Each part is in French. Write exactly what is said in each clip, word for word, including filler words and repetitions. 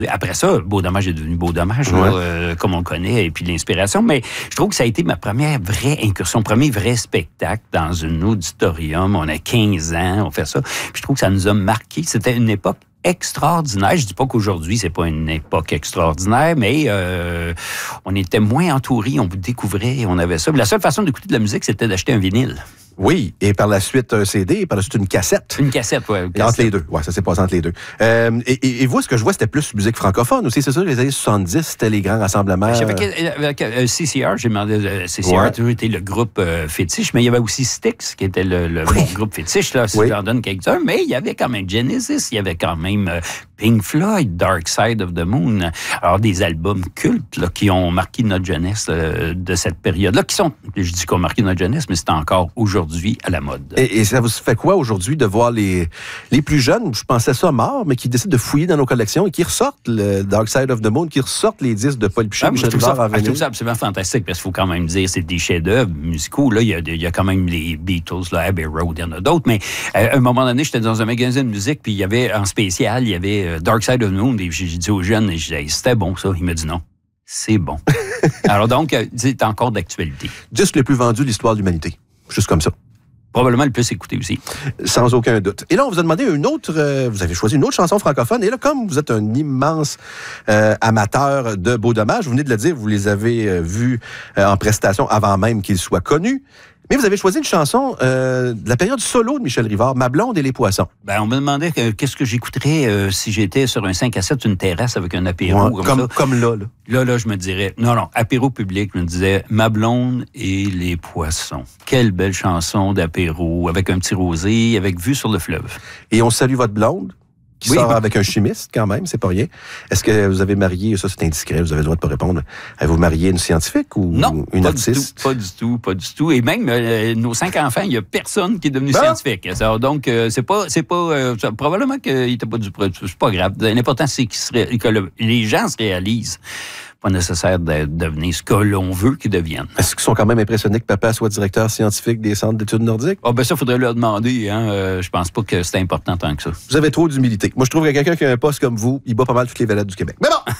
Après ça, Beau Dommage est devenu Beau Dommage, ouais. là, euh, comme on le connaît, et puis l'inspiration. Mais je trouve que ça a été ma première vraie incursion, premier vrai spectacle dans un auditorium. On a quinze ans, on fait ça. Puis je trouve que ça nous a marqué. C'était une époque extraordinaire. Je dis pas qu'aujourd'hui, c'est pas une époque extraordinaire, mais euh, on était moins entourés, on découvrait, on avait ça. Mais la seule façon d'écouter de la musique, c'était d'acheter un vinyle. Oui, et par la suite un C D, et par la suite une cassette. Une cassette, oui. Entre les deux, oui, ça s'est passé entre les deux. Euh, et, et vous, ce que je vois, c'était plus musique francophone aussi, c'est ça, les années soixante-dix, c'était les grands rassemblements. J'avais avec euh, C C R, j'ai demandé, euh, C C R ouais. a toujours été le groupe euh, fétiche, mais il y avait aussi Styx, qui était le, le oui. bon groupe fétiche, là, si oui. je leur donne quelques-uns, mais il y avait quand même Genesis, il y avait quand même euh, Pink Floyd, Dark Side of the Moon, alors des albums cultes là, qui ont marqué notre jeunesse euh, de cette période-là, qui sont, je dis qu'on a marqué notre jeunesse, mais c'est encore aujourd'hui à la mode. Et, et ça vous fait quoi aujourd'hui de voir les, les plus jeunes, je pensais ça mort, mais qui décident de fouiller dans nos collections et qui ressortent le Dark Side of the Moon, qui ressortent les disques de Paul Piché, ah, Michel Rivard en vinyle. Je trouve ça absolument fantastique, parce qu'il faut quand même dire c'est des chefs-d'œuvre musicaux. Là, il y a, il y a quand même les Beatles, là, Abbey Road, il y en a d'autres, mais euh, à un moment donné, j'étais dans un magasin de musique, puis il y avait en spécial, il y avait euh, Dark Side of the Moon, et j'ai dit aux jeunes, et j'ai dit, c'était bon ça. Il m'a dit non. C'est bon. Alors donc, euh, c'est encore d'actualité. Disque le plus vendu de l'histoire de l'humanité. Juste comme ça. Probablement le plus écouté aussi. Sans aucun doute. Et là, on vous a demandé une autre... Euh, vous avez choisi une autre chanson francophone. Et là, comme vous êtes un immense euh, amateur de Beau Dommage, vous venez de le dire, vous les avez euh, vus euh, en prestation avant même qu'ils soient connus. Mais vous avez choisi une chanson euh, de la période solo de Michel Rivard, Ma blonde et les poissons. Ben, on me demandait que, qu'est-ce que j'écouterais euh, si j'étais sur un cinq à sept, une terrasse avec un apéro. Ouais, comme, comme, ça. comme là, là. Là, là, je me dirais... Non, non, apéro public, je me disais Ma blonde et les poissons. Quelle belle chanson d'apéro, avec un petit rosé, avec vue sur le fleuve. Et on salue votre blonde, qui oui, sort ben... avec un chimiste, quand même, c'est pas rien. Est-ce que vous avez marié, ça c'est indiscret, vous avez le droit de pas répondre, avez-vous marié une scientifique ou non, une pas artiste? Du tout, pas du tout, pas du tout. Et même, euh, nos cinq enfants, il y a personne qui est devenu ben... scientifique. Alors, donc, euh, c'est pas, c'est pas, euh, probablement qu'il n'était pas du produit, c'est pas grave. L'important, c'est se, que le, les gens se réalisent. Pas nécessaire de devenir ce que l'on veut qu'ils deviennent. Est-ce qu'ils sont quand même impressionnés que papa soit directeur scientifique des centres d'études nordiques? Ah, oh, ben ça, il faudrait leur demander. Hein. Euh, je pense pas que c'est important tant que ça. Vous avez trop d'humilité. Moi, je trouve que quelqu'un qui a un poste comme vous, il bat pas mal toutes les vedettes du Québec. Mais bon,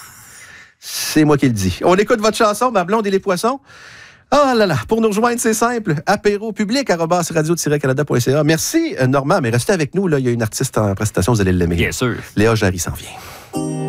c'est moi qui le dis. On écoute votre chanson, Ma blonde et les poissons. Oh là là, pour nous rejoindre, c'est simple. Apéro public, arobase radio tiret canada point c a. Merci, Normand, mais restez avec nous. Là, il y a une artiste en prestation, vous allez l'aimer. Bien sûr. Léa Jarry s'en vient.